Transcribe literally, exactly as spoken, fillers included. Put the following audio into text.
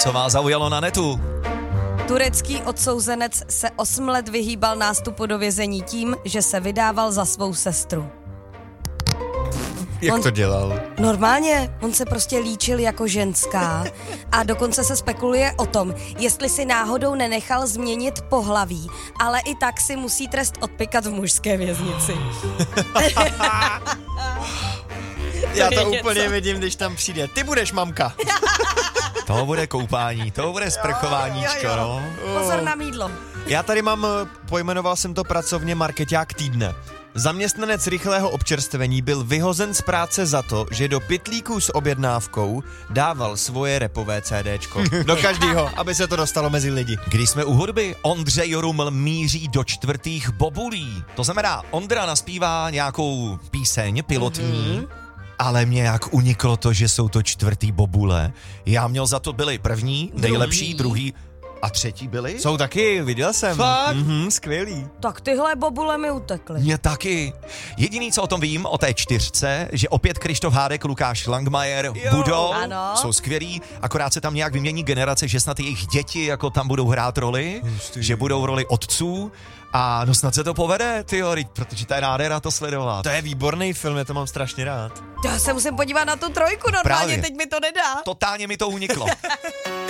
Co vás zaujalo na netu? Turecký odsouzenec se osm let vyhýbal nástupu do vězení tím, že se vydával za svou sestru. Jak on, to dělal? Normálně, on se prostě líčil jako ženská a dokonce se spekuluje o tom, jestli si náhodou nenechal změnit pohlaví, ale i tak si musí trest odpykat v mužské věznici. Já To to je úplně něco. vidím, když tam přijde. Ty budeš mamka. Toho bude koupání, toho bude sprchováníčko, jo, jo. no. Pozor na mýdlo. Já tady mám, pojmenoval jsem to pracovně markeťák týdne. Zaměstnanec rychlého občerstvení byl vyhozen z práce za to, že do pytlíků s objednávkou dával svoje rapové CDčko. Do každého, aby se to dostalo mezi lidi. Když jsme u hudby, Ondřej Ruml míří do čtvrtých bobulí. To znamená, Ondra naspívá nějakou píseň pilotní, mm-hmm. ale mě jak uniklo to, že jsou to čtvrtý bobule. Já měl za to byli první, nejlepší, druhý a třetí byli. Jsou taky, viděl jsem. Fakt? Mhm, skvělý. Tak tyhle bobule mi utekly. Mě taky. Jediný, co o tom vím, o té čtyřce, že opět Krištof Hádek, Lukáš Langmajer Jo, budou, ano. jsou skvělí, akorát se tam nějak vymění generace, že snad jejich děti jako tam budou hrát roli, Hustý. že budou roli otců a no snad se to povede, tyjo, protože to je nádhera to sledovat. To je výborný film, já to mám strašně rád. Já se musím podívat na tu trojku normálně, Právě. teď mi to nedá. Totálně mi to uniklo.